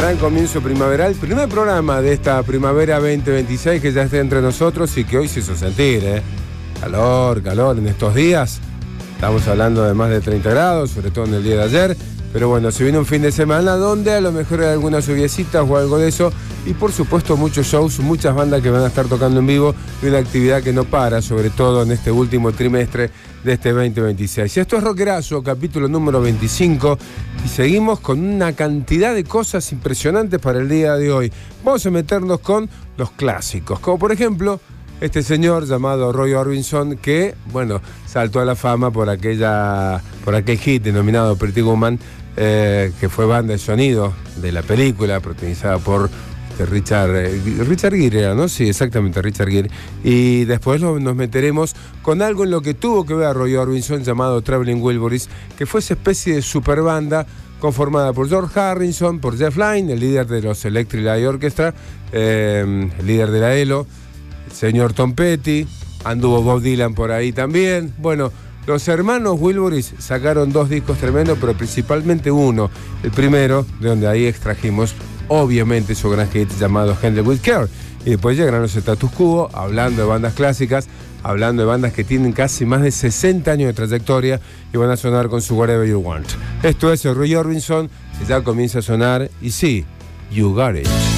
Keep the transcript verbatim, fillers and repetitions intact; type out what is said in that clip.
Gran comienzo primaveral, primer programa de esta primavera veinte veintiséis que ya está entre nosotros y que hoy se hizo sentir, ¿eh? Calor, calor en estos días. Estamos hablando de más de treinta grados, sobre todo en el día de ayer. Pero bueno, se viene un fin de semana donde a lo mejor hay algunas lluviecitas o algo de eso. Y por supuesto muchos shows, muchas bandas que van a estar tocando en vivo y una actividad que no para, sobre todo en este último trimestre de este veinte veintiséis. Y esto es Rockerazo, capítulo número veinticinco. Y seguimos con una cantidad de cosas impresionantes para el día de hoy. Vamos a meternos con los clásicos, como por ejemplo este señor llamado Roy Orbison, que, bueno, saltó a la fama por aquella, por aquel hit denominado Pretty Woman, eh, que fue banda de sonido de la película, protagonizada por Richard, eh, Richard Gere, ¿no? Sí, exactamente, Richard Gere. Y después lo, nos meteremos con algo en lo que tuvo que ver Roy Orbison, llamado Traveling Wilburys, que fue esa especie de superbanda conformada por George Harrison, por Jeff Lynne, el líder de los Electric Light Orchestra, eh, el líder de la E L O, el señor Tom Petty, anduvo Bob Dylan por ahí también. Bueno, los hermanos Wilburys sacaron dos discos tremendos, pero principalmente uno, el primero, de donde ahí extrajimos obviamente su gran hit llamado Handle With Care. Y después llegaron los Status Quo, hablando de bandas clásicas, hablando de bandas que tienen casi más de sesenta años de trayectoria y van a sonar con su Whatever You Want. Esto es el Roy Orbison, que ya comienza a sonar, y sí, You Got It.